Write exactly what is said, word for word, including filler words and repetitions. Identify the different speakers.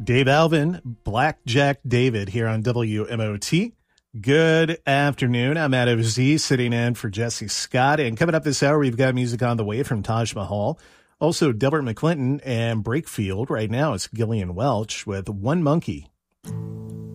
Speaker 1: Dave Alvin, Blackjack David here on W M O T. Good afternoon. I'm Matt O Z sitting in for Jesse Scott. And coming up this hour, we've got music on the way from Taj Mahal. Also, Delbert McClinton and Breakfield. Right now, it's Gillian Welch with One Monkey.